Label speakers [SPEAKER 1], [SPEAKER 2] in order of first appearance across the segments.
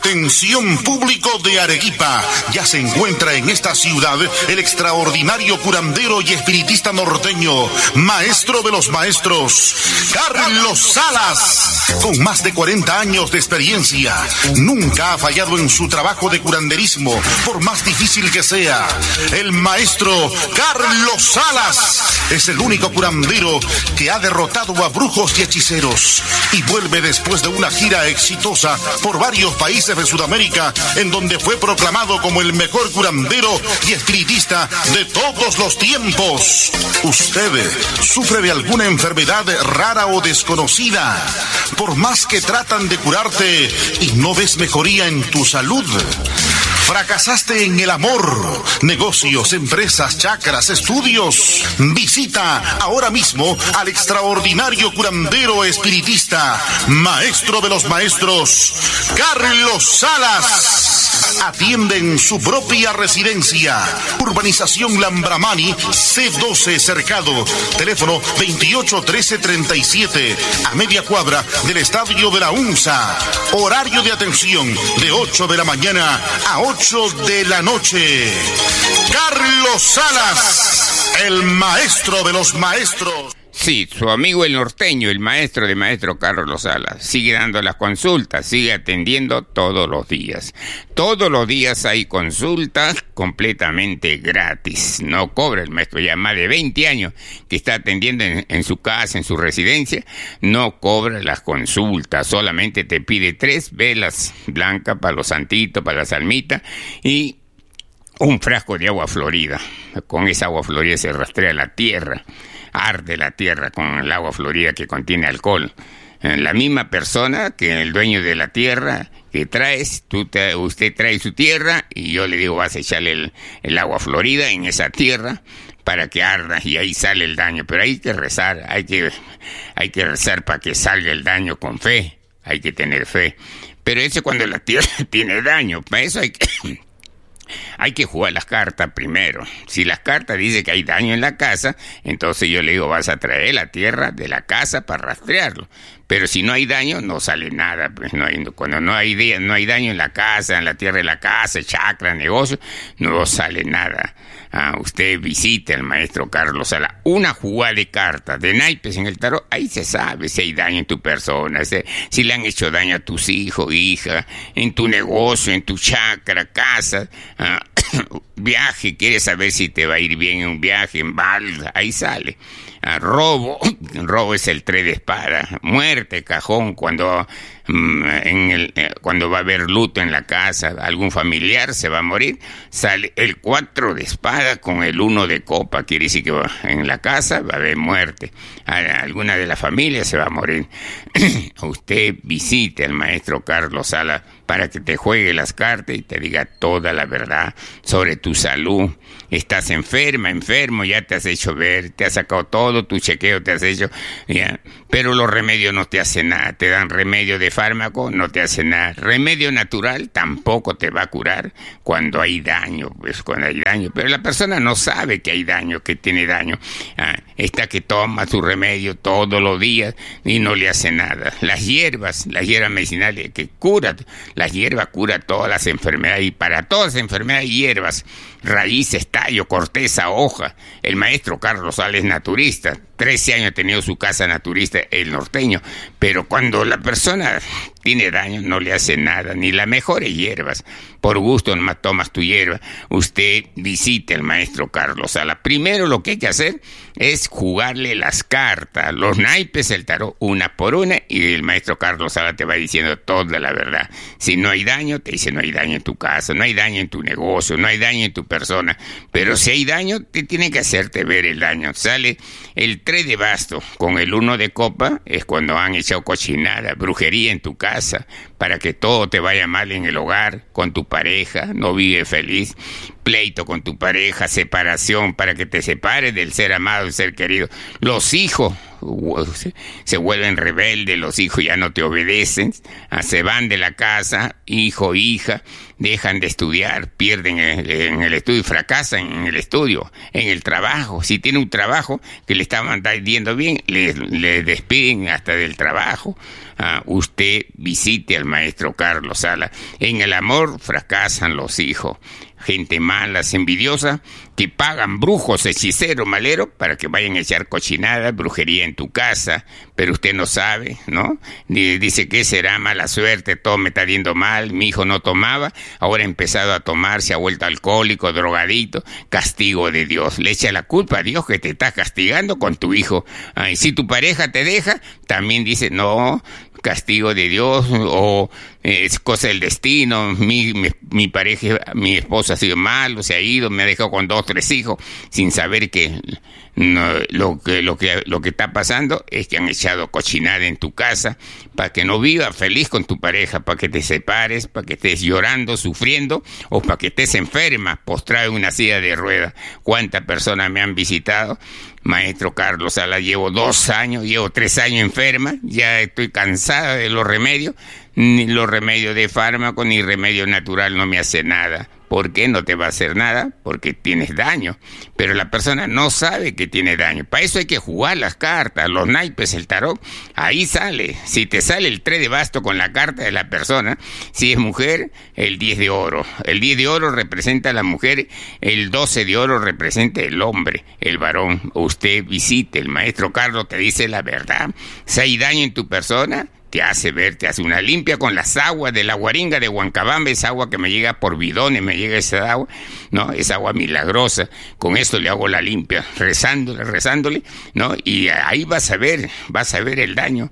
[SPEAKER 1] Atención público de Arequipa, ya se encuentra en esta ciudad el extraordinario curandero y espiritista norteño, maestro de los maestros, Carlos Salas. Con más de 40 años de experiencia, nunca ha fallado en su trabajo de curanderismo, por más difícil que sea. El maestro Carlos Salas es el único curandero que ha derrotado a brujos y hechiceros y vuelve después de una gira exitosa por varios países de Sudamérica, en donde fue proclamado como el mejor curandero y espiritista de todos los tiempos. ¿Usted sufre de alguna enfermedad rara o desconocida? Por más que tratan de curarte y no ves mejoría en tu salud. ¿Fracasaste en el amor, negocios, empresas, chakras, estudios? Visita ahora mismo al extraordinario curandero espiritista, maestro de los maestros, Carlos Salas. Atiende en su propia residencia. Urbanización Lambramani, C12 Cercado. Teléfono 281337, a media cuadra del estadio de la UNSA. Horario de atención de 8 de la mañana a 8 de la noche. Carlos Salas, el maestro de los maestros.
[SPEAKER 2] Sí, su amigo el norteño, el maestro de maestro Carlos Salas, sigue dando las consultas, sigue atendiendo todos los días. Todos los días hay consultas completamente gratis. No cobra el maestro, ya más de 20 años que está atendiendo en su casa, en su residencia. No cobra las consultas, solamente te pide 3 velas blancas para los santitos, para la salmita y un frasco de agua florida. Con esa agua florida se rastrea la tierra. Arde la tierra con el agua florida que contiene alcohol. La misma persona que el dueño de la tierra que traes, usted trae su tierra y yo le digo vas a echarle el agua florida en esa tierra para que arda y ahí sale el daño. Pero hay que rezar, hay que rezar para que salga el daño con fe, hay que tener fe. Pero eso cuando la tierra tiene daño, para eso hay que jugar las cartas primero. Si las cartas dicen que hay daño en la casa, entonces yo le digo, vas a traer la tierra de la casa para rastrearlo. Pero si no hay daño, no sale nada. Pues cuando no hay daño en la casa, en la tierra de la casa, chakra, negocio, no sale nada. Usted visite al maestro Carlos Salas. Una jugada de cartas, de naipes en el tarot, ahí se sabe si hay daño en tu persona, si le han hecho daño a tus hijos, hija, en tu negocio, en tu chakra, casa, viaje, quieres saber si te va a ir bien en un viaje, en balsa, ahí sale. Robo es el 3 de espada, muerte, cajón, cuando va a haber luto en la casa, algún familiar se va a morir, sale el 4 de espada con el 1 de copa, quiere decir que en la casa va a haber muerte, alguna de la familia se va a morir. Usted visite al maestro Carlos Salas para que te juegue las cartas y te diga toda la verdad sobre tu salud. Estás enfermo, ya te has hecho ver, te has sacado todo tu chequeo, te has hecho, ya, pero los remedios no te hacen nada, te dan remedio de fármaco, no te hace nada, remedio natural tampoco te va a curar cuando hay daño, pero la persona no sabe que hay daño, que tiene daño, está que toma su remedio todos los días y no le hace nada. Las hierbas medicinales que curan, la hierba cura todas las enfermedades y para todas las enfermedades hierbas, raíces, tallo, corteza, hoja. El maestro Carlos Salas es naturista, 13 años ha tenido su casa naturista, el norteño, pero cuando la persona tiene daño no le hace nada, ni las mejores hierbas. Por gusto nomás tomas tu hierba. Usted visite al maestro Carlos Salas. Primero lo que hay que hacer es jugarle las cartas, los naipes, el tarot, una por una, y el maestro Carlos Salas te va diciendo toda la verdad. Si no hay daño, te dice no hay daño en tu casa, no hay daño en tu negocio, no hay daño en tu persona, pero si hay daño, te tiene que hacerte ver el daño. Sale el 3 de basto con el 1 de copa, es cuando han echado cochinada, brujería en tu casa, para que todo te vaya mal en el hogar, con tu pareja, no vive feliz. pleito con tu pareja, separación, para que te separes del ser amado, del ser querido. Los hijos se vuelven rebeldes, los hijos ya no te obedecen, se van de la casa, hijo, hija, dejan de estudiar, pierden en el estudio, fracasan en el estudio, en el trabajo. Si tiene un trabajo que le está yendo bien, le despiden hasta del trabajo. Usted visite al maestro Carlos Salas. En el amor fracasan los hijos. Gente mala, envidiosa, que pagan brujos, hechiceros, maleros, para que vayan a echar cochinada, brujería en tu casa, pero usted no sabe, ¿no? Dice que será mala suerte, todo me está yendo mal, mi hijo no tomaba, ahora ha empezado a tomar, se ha vuelto alcohólico, drogadito, castigo de Dios. Le echa la culpa a Dios que te está castigando con tu hijo. Y si tu pareja te deja, también dice, no, castigo de Dios, o es cosa del destino, mi pareja, mi esposa ha sido malo, se ha ido, me ha dejado con 2, 3 hijos, sin saber que lo que está pasando es que han echado cochinada en tu casa para que no vivas feliz con tu pareja, para que te separes, para que estés llorando, sufriendo, o para que estés enferma, postrado en una silla de ruedas. ¿Cuántas personas me han visitado? Maestro Carlos Salas, llevo 2 años, llevo 3 años enferma, ya estoy cansada de los remedios, ni los remedios de fármaco, ni remedio natural no me hace nada. ¿Por qué no te va a hacer nada? Porque tienes daño. Pero la persona no sabe que tiene daño. Para eso hay que jugar las cartas, los naipes, el tarot. Ahí sale. Si te sale el 3 de basto con la carta de la persona, si es mujer, el 10 de oro. El 10 de oro representa a la mujer, el 12 de oro representa el hombre, el varón. Usted visite, el maestro Carlos te dice la verdad. Si hay daño en tu persona, te hace ver, te hace una limpia con las aguas de la Guaringa de Huancabamba, esa agua que me llega por bidones, me llega esa agua, ¿no? Es agua milagrosa. Con esto le hago la limpia, rezándole, ¿no? Y ahí vas a ver el daño.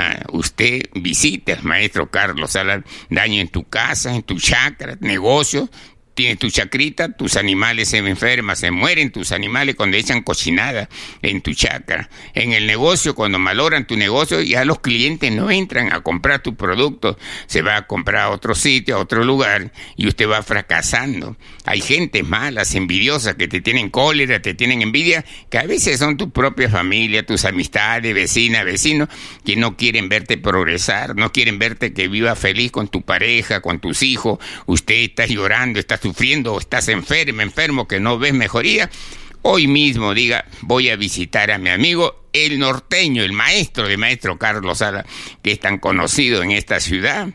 [SPEAKER 2] Usted visite al maestro Carlos Salas, daño en tu casa, en tu chakra, negocio. Tienes tu chacrita, tus animales se enferman, se mueren tus animales cuando echan cochinada en tu chakra. En el negocio, cuando malogran tu negocio, ya los clientes no entran a comprar tu producto, se va a comprar a otro sitio, a otro lugar, y usted va fracasando. Hay gente malas, envidiosas, que te tienen cólera, te tienen envidia, que a veces son tu propia familia, tus amistades, vecinas, vecinos, que no quieren verte progresar, no quieren verte que viva feliz con tu pareja, con tus hijos. Usted está llorando, está sufriendo, o estás enfermo, que no ves mejoría. Hoy mismo diga, voy a visitar a mi amigo el norteño, el maestro de maestro Carlos Salas, que es tan conocido en esta ciudad.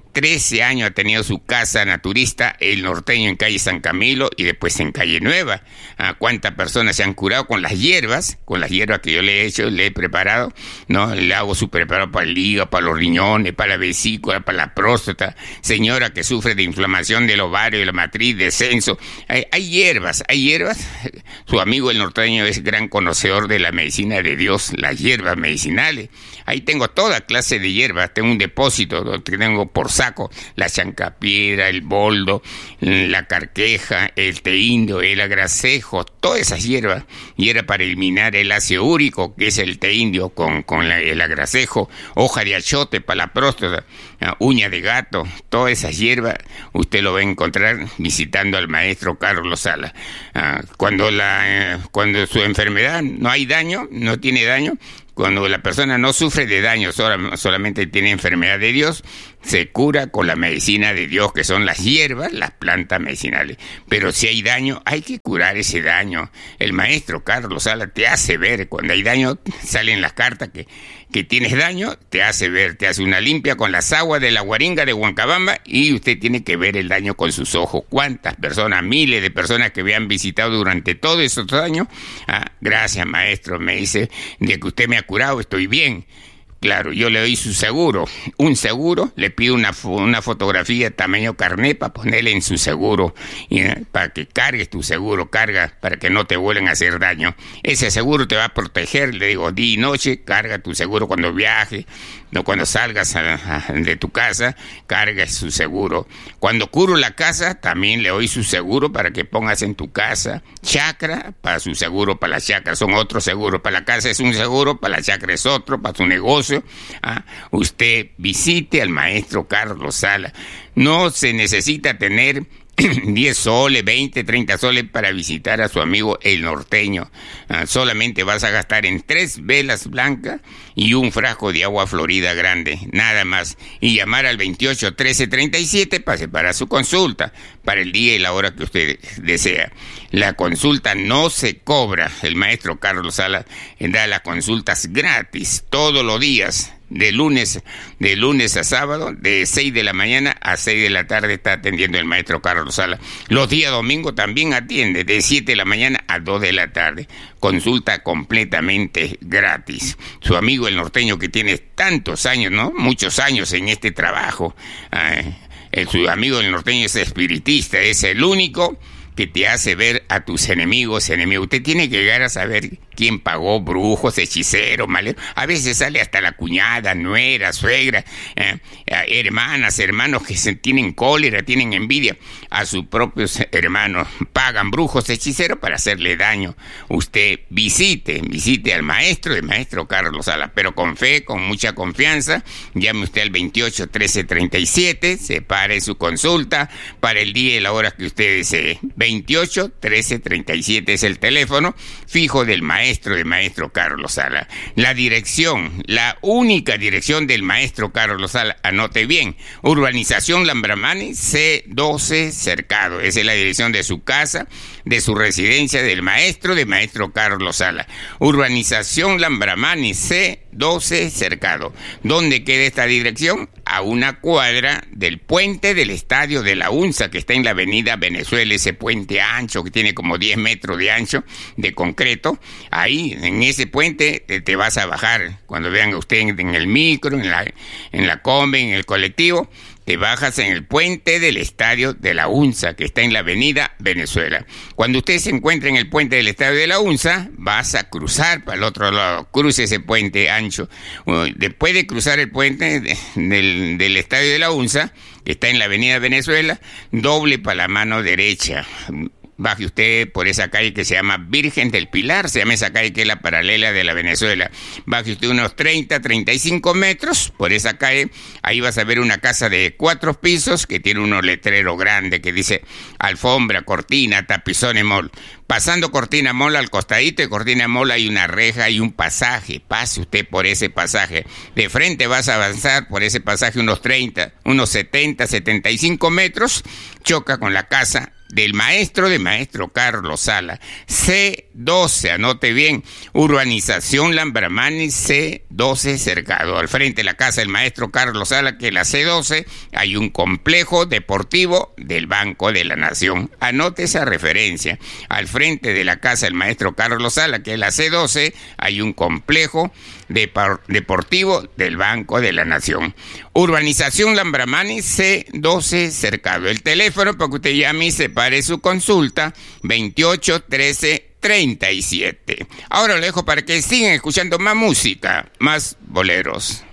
[SPEAKER 2] 13 años ha tenido su casa naturista, el norteño, en calle San Camilo y después en calle Nueva. ¿Cuántas personas se han curado con las hierbas que yo le he hecho, le he preparado? ¿No? Le hago su preparado para el hígado, para los riñones, para la vesícula, para la próstata. Señora que sufre de inflamación del ovario, de la matriz, descenso. Hay hierbas. Su amigo el norteño es gran conocedor de la medicina de Dios, las hierbas medicinales. Ahí tengo toda clase de hierbas, tengo un depósito que tengo por saco, la chancapiedra, el boldo, la carqueja, el té indio, el agracejo, todas esas hierbas para eliminar el ácido úrico, que es el té indio con el agracejo, hoja de achote para la próstata, uña de gato, todas esas hierbas usted lo va a encontrar visitando al maestro Carlos Salas. Cuando su enfermedad no hay daño, no tiene daño, cuando la persona no sufre de daño, solamente tiene enfermedad de Dios, se cura con la medicina de Dios, que son las hierbas, las plantas medicinales. Pero si hay daño, hay que curar ese daño. El maestro Carlos Salas te hace ver, cuando hay daño, salen las cartas que tienes daño, te hace ver, te hace una limpia con las aguas de la Guaringa de Huancabamba, y usted tiene que ver el daño con sus ojos. ¿Cuántas personas, miles de personas que me han visitado durante todos esos años? Gracias, maestro, me dice, de que usted me ha curado, estoy bien. Claro, yo le doy su seguro, un seguro, le pido una fotografía tamaño carnet para ponerle en su seguro, para que cargues tu seguro, carga para que no te vuelvan a hacer daño. Ese seguro te va a proteger, le digo, día y noche, carga tu seguro cuando viajes, no cuando salgas de tu casa, carga su seguro. Cuando curo la casa, también le doy su seguro para que pongas en tu casa. Chakra, para su seguro, para la chakra, son otros seguros. Para la casa es un seguro, para la chakra es otro, para su negocio. Usted visite al maestro Carlos Salas. No se necesita tener 10 soles, 20, 30 soles para visitar a su amigo el norteño. Solamente vas a gastar en 3 velas blancas y un frasco de agua florida grande, nada más. Y llamar al 28 13 37 para su consulta, para el día y la hora que usted desea. La consulta no se cobra. El maestro Carlos Salas da las consultas gratis todos los días. De lunes a sábado, de 6 de la mañana a 6 de la tarde está atendiendo el maestro Carlos Salas. Los días domingos también atiende, de 7 de la mañana a 2 de la tarde. Consulta completamente gratis. Su amigo el norteño, que tiene tantos años, ¿no? Muchos años en este trabajo. Su amigo el norteño es espiritista, es el único que te hace ver a tus enemigos. Usted tiene que llegar a saber quién pagó, brujos, hechiceros, maleros. A veces sale hasta la cuñada, nuera, suegra, hermanos que tienen cólera, tienen envidia a sus propios hermanos. Pagan brujos, hechiceros para hacerle daño. Usted visite al maestro, el maestro Carlos Salas, pero con fe, con mucha confianza. Llame usted al 28 13 37, separe su consulta para el día y la hora que usted desee. 28 13 37 es el teléfono fijo del maestro Carlos Salas. La dirección, la única dirección del maestro Carlos Salas, anote bien: Urbanización Lambramani, C12 Cercado. Esa es la dirección de su casa, de su residencia del maestro Carlos Salas. Urbanización Lambramani, C12 Cercado. ¿Dónde queda esta dirección? A una cuadra del puente del Estadio de la UNSA, que está en la avenida Venezuela, ese puente ancho que tiene como 10 metros de ancho, de concreto. Ahí, en ese puente, te vas a bajar. Cuando vean a usted en el micro, en la combi, en el colectivo, te bajas en el puente del Estadio de la UNSA, que está en la avenida Venezuela. Cuando usted se encuentra en el puente del Estadio de la UNSA, vas a cruzar para el otro lado. Cruce ese puente ancho. Después de cruzar el puente del Estadio de la UNSA, que está en la avenida Venezuela, doble para la mano derecha. Baje usted por esa calle que se llama Virgen del Pilar, se llama esa calle, que es la paralela de la Venezuela. Baje usted unos 30, 35 metros por esa calle, ahí vas a ver una casa de 4 pisos que tiene unos letreros grandes que dice Alfombra, Cortina, Tapizones Mall. Pasando Cortina Mall, al costadito de Cortina Mall hay una reja y un pasaje. Pase usted por ese pasaje. De frente vas a avanzar por ese pasaje unos 70, 75 metros, choca con la casa del maestro Carlos Salas. C12, anote bien, Urbanización Lambramani, C12 Cercado. Al frente de la casa del maestro Carlos Salas, que es la C12, hay un complejo deportivo del Banco de la Nación. Anote esa referencia. Al frente de la casa del maestro Carlos Salas, que es la C12, hay un complejo deportivo del Banco de la Nación. Urbanización Lambramani, C12 Cercado. El teléfono para que usted llame y separe su consulta, 28 13 37. Ahora lo dejo para que sigan escuchando más música, más boleros.